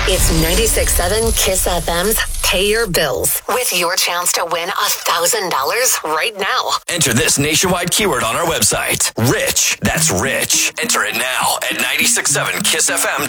It's 96.7 KISS FM's Pay Your Bills with your chance to win $1,000 right now. Enter this nationwide keyword on our website. Rich. That's rich. Enter it now at 96.7kissfm.com.